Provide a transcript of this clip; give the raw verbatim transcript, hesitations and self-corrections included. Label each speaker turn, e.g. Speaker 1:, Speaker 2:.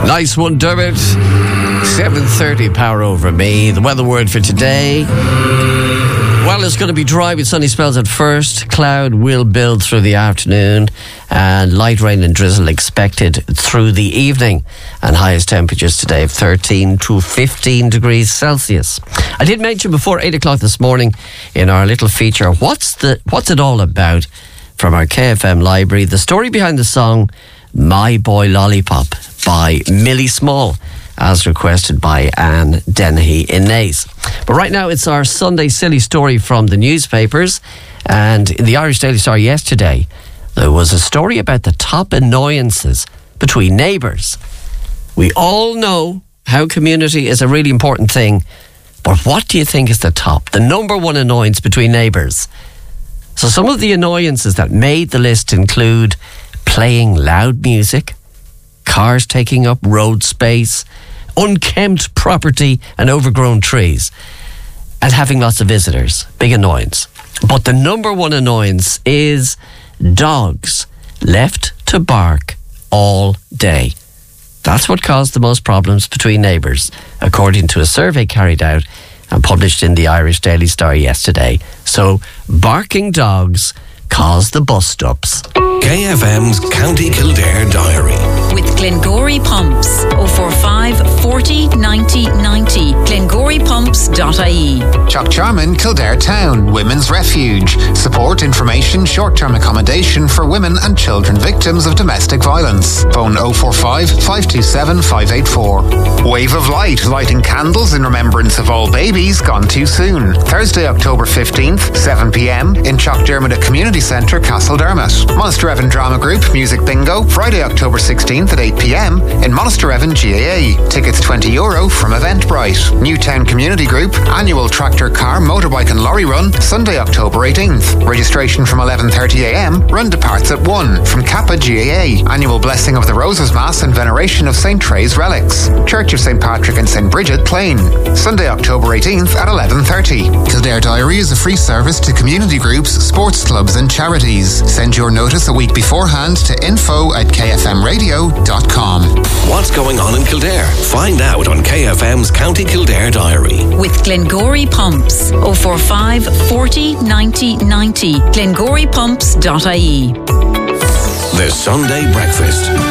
Speaker 1: Nice one, Dermot. seven thirty, power over me. The weather word for today. Well, it's going to be dry with sunny spells at first. Cloud will build through the afternoon and light rain and drizzle expected through the evening. And highest temperatures today of thirteen to fifteen degrees Celsius. I did mention before eight o'clock this morning in our little feature, what's the what's it all about, from our K F M library, the story behind the song My Boy Lollipop by Millie Small, as requested by Anne Dennehy in Naas. But right now it's our Sunday silly story from the newspapers. And in the Irish Daily Star yesterday, there was a story about the top annoyances between neighbours. We all know how community is a really important thing, but what do you think is the top, the number one annoyance between neighbours? So some of the annoyances that made the list include playing loud music, cars taking up road space, unkempt property and overgrown trees, and having lots of visitors. Big annoyance. But the number one annoyance is dogs left to bark all day. That's what caused the most problems between neighbours, according to a survey carried out and published in the Irish Daily Star yesterday. So, barking dogs cause the bust-ups.
Speaker 2: K F M's County Kildare Diary.
Speaker 3: With Glengory Pumps. oh four five, forty, ninety, ninety. glengory pumps dot I E.
Speaker 4: Chuckcharman, Kildare Town, Women's Refuge. Support, information, short-term accommodation for women and children victims of domestic violence. Phone oh four five, five two seven, five eight four. Wave of Light, lighting candles in remembrance of all babies gone too soon. Thursday, October fifteenth, seven p.m. in Chuckdermott Community Centre, Castledermot. Monaster Evan Drama Group, Music Bingo, Friday, October sixteenth at eight p.m. in Monaster Evan G A A. Tickets twenty euro from Eventbrite. Newtown Community Group, annual tractor, car, motorbike and lorry run, Sunday, October eighteenth. Registration from eleven thirty a.m. Run departs at one from Kappa G A A. Annual Blessing of the Roses Mass and veneration of Saint Trey's relics. Church of Saint Patrick and Saint Bridget, Plain. Sunday, October eighteenth at eleven thirty. Kildare Diary is a free service to community groups, sports clubs and charities. Send your notice a week beforehand to info at k f m radio dot com.
Speaker 2: What's going on in Kildare? Find out on K F M's County Kildare Diary.
Speaker 3: With Glengory Pumps. oh four five, forty, ninety, ninety. glengory pumps dot I E.
Speaker 2: The Sunday Breakfast.